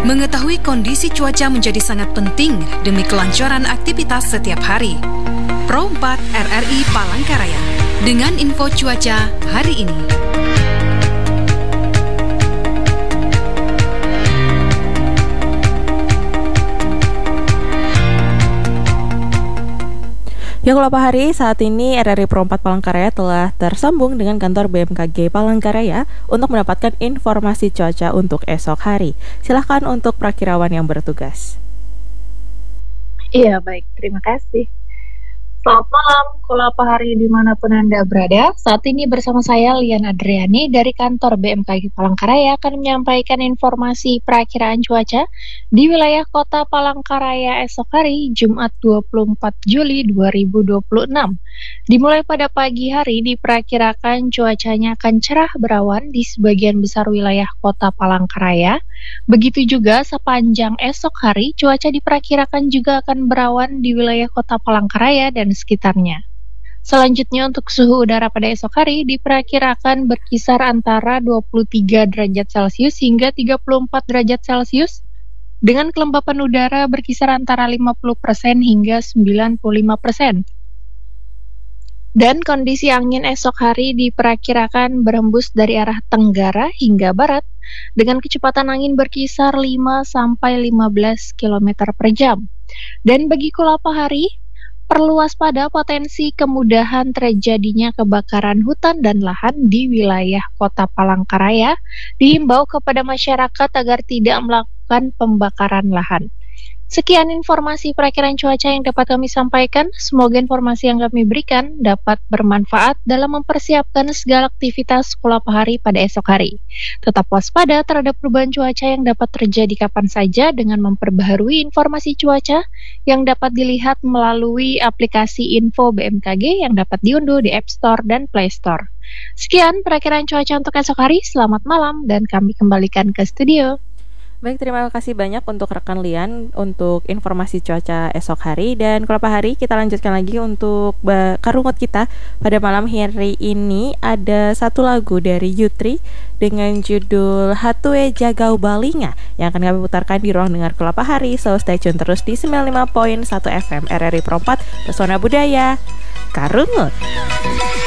Mengetahui kondisi cuaca menjadi sangat penting demi kelancaran aktivitas setiap hari. Pro 4 RRI Palangkaraya dengan info cuaca hari ini. Ya, kalau Pak Hari, saat ini RRI Pro 4 Palangkaraya telah tersambung dengan kantor BMKG Palangkaraya untuk mendapatkan informasi cuaca untuk esok hari. Silahkan untuk prakirawan yang bertugas. Iya, baik. Terima kasih. Selamat malam, kalau Pak Hari dimanapun Anda berada. Saat ini bersama saya, Lian Adriani, dari kantor BMKG Palangkaraya akan menyampaikan informasi perakiraan cuaca di wilayah kota Palangkaraya esok hari, Jumat 24 Juli 2026. Dimulai pada pagi hari, diperkirakan cuacanya akan cerah berawan di sebagian besar wilayah kota Palangkaraya. Begitu juga sepanjang esok hari, cuaca diperkirakan juga akan berawan di wilayah kota Palangkaraya dan sekitarnya. Selanjutnya untuk suhu udara pada esok hari diperkirakan berkisar antara 23 derajat Celcius hingga 34 derajat Celcius dengan kelembapan udara berkisar antara 50% hingga 95%. Dan kondisi angin esok hari diperkirakan berhembus dari arah tenggara hingga barat dengan kecepatan angin berkisar 5-15 km per jam. Dan bagi kulapa hari, perlu waspada potensi kemudahan terjadinya kebakaran hutan dan lahan di wilayah kota Palangkaraya. Dihimbau kepada masyarakat agar tidak melakukan pembakaran lahan. Sekian informasi perakiraan cuaca yang dapat kami sampaikan. Semoga informasi yang kami berikan dapat bermanfaat dalam mempersiapkan segala aktivitas kulapa hari pada esok hari. Tetap waspada terhadap perubahan cuaca yang dapat terjadi kapan saja dengan memperbaharui informasi cuaca yang dapat dilihat melalui aplikasi info BMKG yang dapat diunduh di App Store dan Play Store. Sekian perakiraan cuaca untuk esok hari. Selamat malam dan kami kembalikan ke studio. Baik, terima kasih banyak untuk rekan Lian untuk informasi cuaca esok hari. Dan kalau Pak Hari, kita lanjutkan lagi untuk karungut kita. Pada malam hari ini ada satu lagu dari Yutri dengan judul Hatue Jagau Balinga yang akan kami putarkan di ruang dengar Kelapa Hari. So stay tune terus di 95.1 FM RRI Pro 4 Pesona Budaya. Karungut.